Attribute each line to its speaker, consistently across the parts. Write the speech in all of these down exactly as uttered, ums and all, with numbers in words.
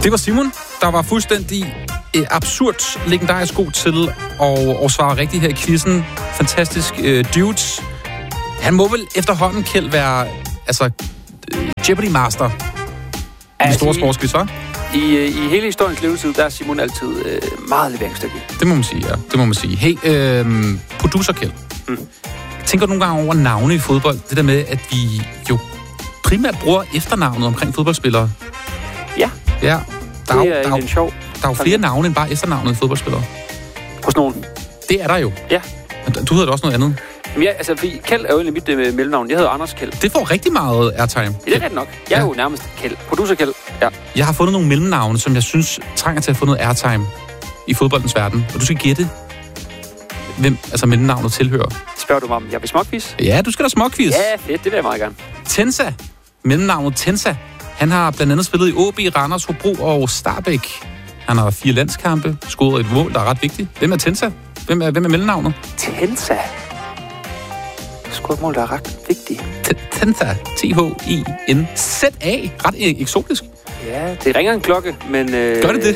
Speaker 1: Det var Simon, der var fuldstændig eh, absurd legendarisk god til at, at svare rigtigt her i quizzen. Fantastisk uh, dudes. Han må vel efterhånden, Kjeld, være altså, Jeopardy Master i de store sportsquiz, hva'?
Speaker 2: I, I hele historiens levetid, der er Simon altid øh, meget leveringsdygtig.
Speaker 1: Det må man sige, ja. Det må man sige. Hey, øh, producer Kjeld. Mm. Tænker du nogle gange over navne i fodbold? Det der med, at vi jo primært bruger efternavnet omkring fodboldspillere.
Speaker 2: Ja.
Speaker 1: Ja. Der
Speaker 2: det er,
Speaker 1: er, der,
Speaker 2: en sjov.
Speaker 1: Der er jo flere navne end bare efternavnet i fodboldspillere.
Speaker 2: Hos nogen.
Speaker 1: Det er der jo.
Speaker 2: Ja.
Speaker 1: Du hedder da også noget andet.
Speaker 2: Men ja, altså, Kjeld er jo egentlig mit øh, mellemnavn. Jeg hedder Anders Kjeld.
Speaker 1: Det får rigtig meget airtime.
Speaker 2: Ja, det er ret nok. Jeg er ja. jo nærmest Kjeld. Producer Kjeld. Ja.
Speaker 1: Jeg har fundet nogle mellemnavne, som jeg synes trænger til at få noget airtime i fodboldens verden. Og du skal gætte, hvem altså mellemnavnet tilhører.
Speaker 2: Spørger du mig om, jeg vil småkvis?
Speaker 1: Ja, du skal da småkvis.
Speaker 2: Ja, fedt. Det vil jeg meget gerne.
Speaker 1: Tensa. Mellemnavnet Tensa. Han har blandt andet spillet i O B, Randers, Hobro og Starbæk. Han har fire landskampe, scoret et mål, der er ret vigtigt. Hvem er Tensa? Hvem er, hvem er mellemnavnet?
Speaker 2: Tensa? Scoret et mål, der er ret vigtigt.
Speaker 1: Tensa. T H I N Z A. Ret eksotisk.
Speaker 2: Ja, det ringer en klokke, men... Øh,
Speaker 1: Gør det det?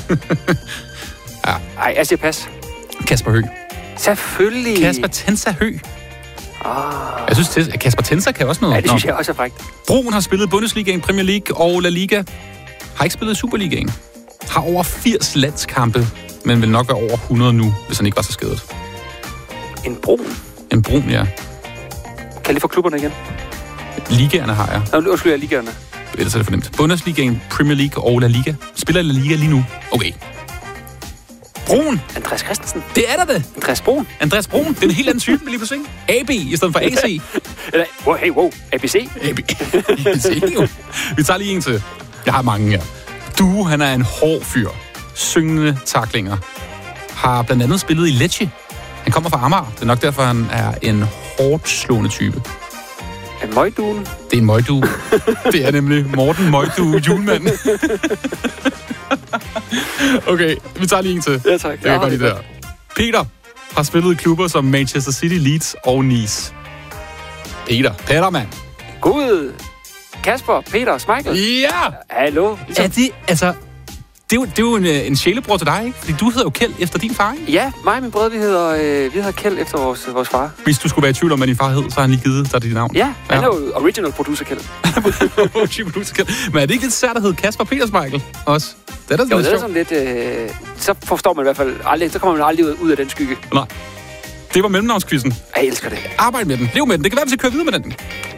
Speaker 2: ja. Ej, jeg siger pas.
Speaker 1: Kasper Høgh.
Speaker 2: Selvfølgelig.
Speaker 1: Kasper Tensa Høgh.
Speaker 2: Ah.
Speaker 1: Jeg synes, at Kasper Tensa kan også noget.
Speaker 2: Ja, det synes Nå. jeg også er frækt.
Speaker 1: Broen har spillet Bundesligaen, Premier League og La Liga. Har ikke spillet Superligaen. Har over firs landskampe, men vil nok være over hundrede nu, hvis han ikke var så skadet.
Speaker 2: En brun?
Speaker 1: En brun, ja.
Speaker 2: Kan jeg lige få klubberne igen?
Speaker 1: Ligaerne har jeg.
Speaker 2: Nå, undskyld, jeg ligaerne.
Speaker 1: Ellers er det fornemt. Bundesligaen, Premier League og La Liga. Spiller La Liga lige nu. Okay. Brun.
Speaker 2: Andreas Christensen.
Speaker 1: Det er der det.
Speaker 2: Andreas Brun.
Speaker 1: Andreas Brun. Det er en helt anden type lige pludselig. A B i stedet for A C.
Speaker 2: Eller, wow, hey, wow. A B C.
Speaker 1: A B C, jo. Vi tager lige en til. Jeg har mange her. Du, han er en hård fyr. Syngende taklinger. Har blandt andet spillet i Lecce. Han kommer fra Amager. Det er nok derfor, han er en hårdt slående type.
Speaker 2: En møgduen?
Speaker 1: Det er en møgdue. Det er nemlig Morten Møgdue Julemand. Okay, vi tager lige en til.
Speaker 2: Ja, tak.
Speaker 1: Det er godt lige der. Peter har spillet i klubber som Manchester City, Leeds og Nice. Peter. Petermann.
Speaker 2: God. Kasper, Peter, Schmeichel.
Speaker 1: Ja!
Speaker 2: Hallo.
Speaker 1: Er det, altså... Det er jo, det er jo en, en sjælebror til dig, ikke? Fordi du hedder jo Kjeld efter din far, ikke?
Speaker 2: Ja, mig og min brødre, vi hedder, øh, vi hedder Kjeld efter vores, vores far.
Speaker 1: Hvis du skulle være i tvivl om, hvad din far hed, så har han lige givet dig dit navn.
Speaker 2: Ja, han ja. er jo original producer Kjeld.
Speaker 1: producer Kjeld. Men er det ikke lidt svært at hedde Kasper Peter Schmeichel også? Det er da sådan
Speaker 2: jo,
Speaker 1: lidt
Speaker 2: det er sådan lidt... Øh, så forstår man i hvert fald aldrig... Så kommer man aldrig ud af den skygge.
Speaker 1: Nej. Det var mellemnavnskvisten.
Speaker 2: Jeg elsker det.
Speaker 1: Arbejd med den. Lev med den. Det kan være, vi skal køre videre med den.